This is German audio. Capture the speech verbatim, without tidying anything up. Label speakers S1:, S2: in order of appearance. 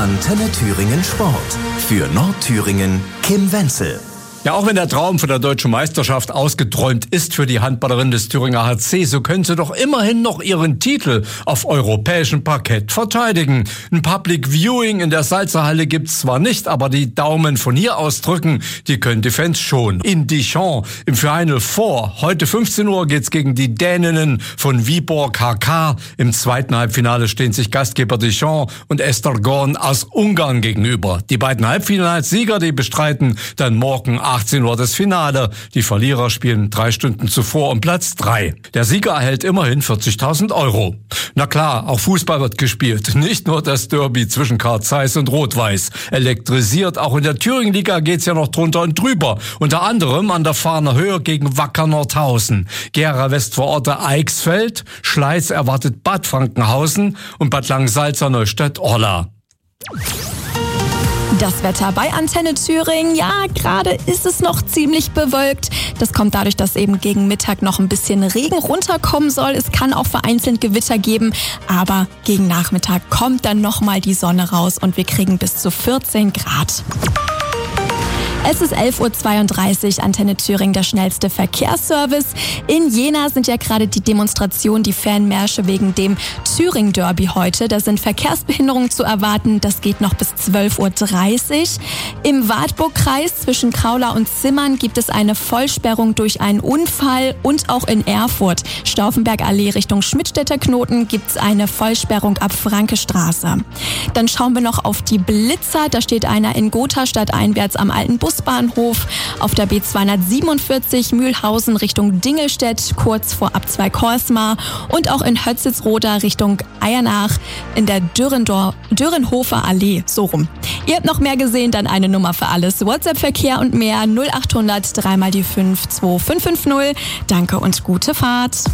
S1: Antenne Thüringen Sport. Für Nordthüringen Kim Wenzel.
S2: Ja, auch wenn der Traum von der deutschen Meisterschaft ausgeträumt ist für die Handballerin des Thüringer H C, so können sie doch immerhin noch ihren Titel auf europäischem Parkett verteidigen. Ein Public Viewing in der Salzerhalle gibt's zwar nicht, aber die Daumen von hier aus drücken, die können die Fans schon. In Dijon im Final Four. Heute fünfzehn Uhr geht's gegen die Däninnen von Viborg H K. Im zweiten Halbfinale stehen sich Gastgeber Dijon und Esztergom aus Ungarn gegenüber. Die beiden Halbfinalsieger, die bestreiten dann morgen achtzehn Uhr das Finale. Die Verlierer spielen drei Stunden zuvor um Platz drei. Der Sieger erhält immerhin vierzigtausend Euro. Na klar, auch Fußball wird gespielt. Nicht nur das Derby zwischen Karl Zeiss und Rot-Weiß. Elektrisiert, auch in der Thüringen-Liga geht's ja noch drunter und drüber. Unter anderem an der Fahner Höhe gegen Wacker Nordhausen. Gera West verorte Eichsfeld, Schleiz erwartet Bad Frankenhausen und Bad Langensalza Neustadt-Orla.
S3: Das Wetter bei Antenne Thüringen, ja, gerade ist es noch ziemlich bewölkt. Das kommt dadurch, dass eben gegen Mittag noch ein bisschen Regen runterkommen soll. Es kann auch vereinzelt Gewitter geben, aber gegen Nachmittag kommt dann nochmal die Sonne raus und wir kriegen bis zu vierzehn Grad. Es ist elf Uhr zweiunddreißig, Antenne Thüringen, der schnellste Verkehrsservice. In Jena sind ja gerade die Demonstrationen, die Fanmärsche wegen dem Thüringen-Derby heute. Da sind Verkehrsbehinderungen zu erwarten. Das geht noch bis zwölf Uhr dreißig. Im Wartburgkreis zwischen Kraular und Zimmern gibt es eine Vollsperrung durch einen Unfall. Und auch in Erfurt, Stauffenbergallee Richtung Schmidtstädter Knoten, gibt es eine Vollsperrung ab Frankestraße. Dann schauen wir noch auf die Blitzer. Da steht einer in Gotha stadteinwärts am alten Bus Bahnhof auf der B zweihundertsiebenundvierzig Mühlhausen Richtung Dingelstedt, kurz vor Abzweig Korsmar und auch in Hötzitzroda Richtung Eiernach in der Dürrendor- Dürrenhofer Allee, so rum. Ihr habt noch mehr gesehen, dann eine Nummer für alles. WhatsApp-Verkehr und mehr null achthundert drei mal die fünf zwei fünf fünf null. Danke und gute Fahrt.